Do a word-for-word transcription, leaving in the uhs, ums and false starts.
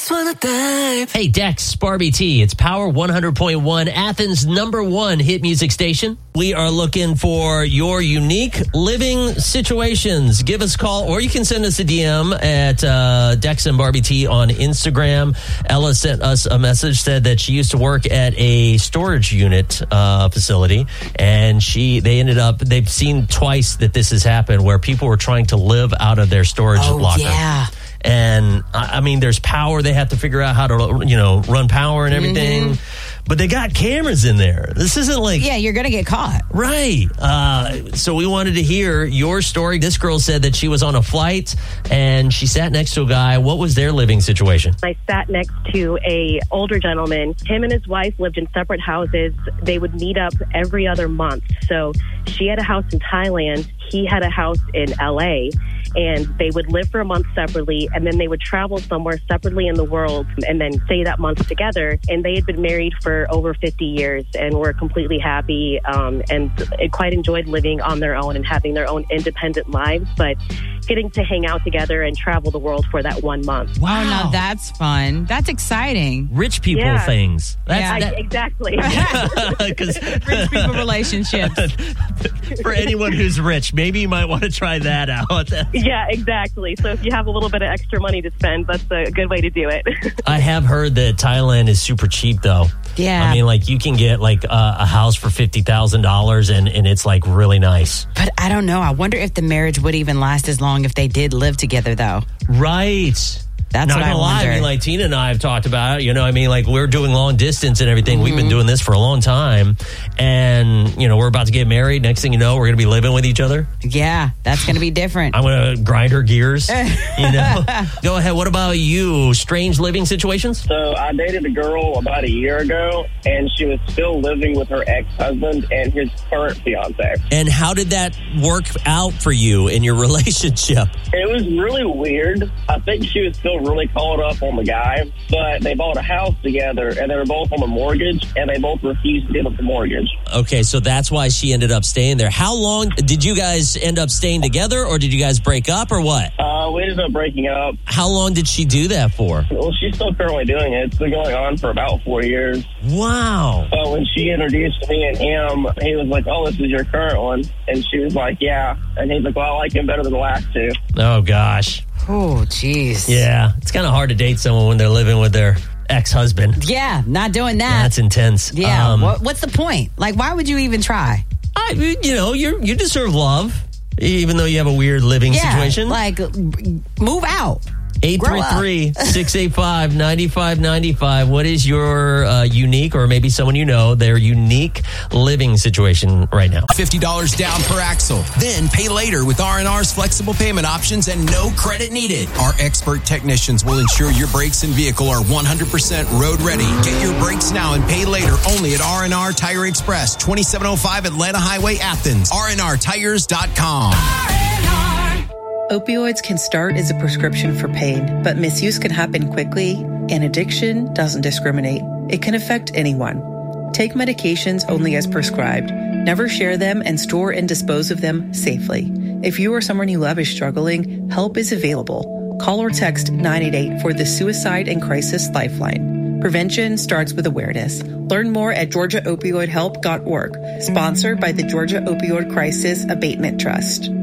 just wanna dive. Hey, Dex, Barbie T. It's Power one hundred point one, Athens' number one hit music station. We are looking for your unique living situations. Give us a call, or you can send us a D M at uh, Dex and Barbie T on Instagram. Ella sent us a message, said that she used to work at a storage unit uh, facility, and she they ended up, they've seen twice that this has happened, where people were trying to live out of their storage oh, locker. yeah. And I mean, there's power. They have to figure out how to, you know, run power and everything. Mm-hmm. But they got cameras in there. This isn't like... Yeah, you're going to get caught. Right. Uh, so we wanted to hear your story. This girl said that she was on a flight and she sat next to a guy. What was their living situation? I sat next to a older gentleman. Him and his wife lived in separate houses. They would meet up every other month. So she had a house in Thailand. He had a house in L A, and they would live for a month separately, and then they would travel somewhere separately in the world and then stay that month together. And they had been married for over fifty years and were completely happy um, and quite enjoyed living on their own and having their own independent lives, but getting to hang out together and travel the world for that one month. Wow, now that's fun. That's exciting. Rich people Yeah. things. That's, I, that, exactly. Because Rich people relationships. for anyone who's rich, maybe you might want to try that out. Yeah, exactly. So if you have a little bit of extra money to spend, that's a good way to do it. I have heard that Thailand is super cheap, though. Yeah. I mean, like, you can get, like, uh, a house for fifty thousand dollars, and, and it's, like, really nice. But I don't know. I wonder if the marriage would even last as long if they did live together, though. Right. That's Not what I gonna lie. wonder. I mean, like, Tina and I have talked about it. You know, I mean, like, we're doing long distance and everything. Mm-hmm. We've been doing this for a long time. And, you know, we're about to get married. Next thing you know, we're going to be living with each other. Yeah, that's going to be different. I'm going to grind her gears, you know. Go ahead. What about you? Strange living situations? So I dated a girl about a year ago, and she was still living with her ex-husband and his current fiance. And how did that work out for you in your relationship? It was really weird. I think she was still really caught up on the guy, but they bought a house together, and they were both on a mortgage, and they both refused to give up the mortgage. Okay, so that's why she ended up staying there. How long did you guys end up staying together, or did you guys break up, or what? Uh, we ended up breaking up. How long did she do that for? Well, she's still currently doing it. It's been going on for about four years. Wow. So when she introduced me and him, he was like, oh, this is your current one. And she was like, yeah. And he's like, well, I like him better than the last two. Oh, gosh. Oh, jeez. Yeah, it's kind of hard to date someone when they're living with their ex-husband. Yeah, not doing that. That's intense. Yeah, Um, what, what's the point? Like, why would you even try? I, you know, you you deserve love, even though you have a weird living Yeah, situation. like, move out. eight three three, six eight five, nine five nine five. What is your uh, unique, or maybe someone you know, their unique living situation right now? fifty dollars down per axle. Then pay later with R and R's flexible payment options and no credit needed. Our expert technicians will ensure your brakes and vehicle are one hundred percent road ready. Get your brakes now and pay later only at R and R Tire Express, twenty-seven oh five Atlanta Highway, Athens. R and R tires dot com. Opioids can start as a prescription for pain, but misuse can happen quickly, and addiction doesn't discriminate. It can affect anyone. Take medications only as prescribed. Never share them and store and dispose of them safely. If you or someone you love is struggling, help is available. Call or text nine eight eight for the Suicide and Crisis Lifeline. Prevention starts with awareness. Learn more at georgia opioid help dot org. Sponsored by the Georgia Opioid Crisis Abatement Trust.